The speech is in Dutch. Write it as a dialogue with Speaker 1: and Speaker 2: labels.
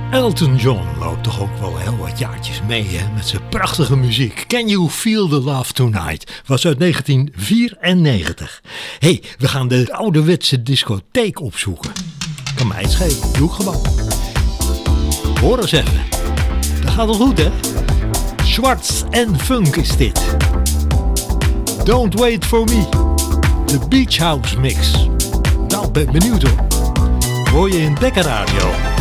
Speaker 1: Elton John loopt toch ook wel heel wat jaartjes mee, hè? Met zijn prachtige muziek. Can You Feel the Love Tonight was uit 1994. Hey, we gaan de ouderwetse discotheek opzoeken. Kan mij het schelen, doe ik gewoon. Hoor eens even. Dat gaat wel goed, hè? Schwartz en Funk is dit. Don't Wait For Me. De Beach House Mix. Nou, ben benieuwd hoor. Hoor je in Dekkerradio.